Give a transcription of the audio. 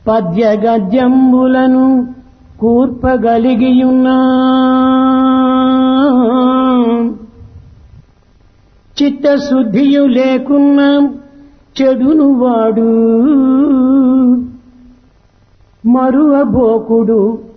పద్య గద్యంబులను కూర్పగలిగియున్నా చిత్తశుద్ధియు లేకున్నా చెడును వాడు మరువబోకుడు